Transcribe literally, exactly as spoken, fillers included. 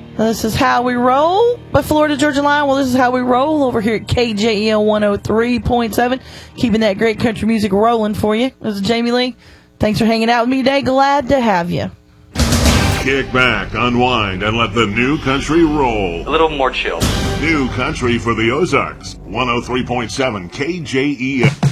This is how we roll by Florida Georgia Line. Well, this is how we roll over here at K J E L one oh three point seven. Keeping that great country music rolling for you. This is Jamie Lee. Thanks for hanging out with me today. Glad to have you. Kick back, unwind, and let the new country roll. A little more chill. New country for the Ozarks. one oh three point seven K J E L.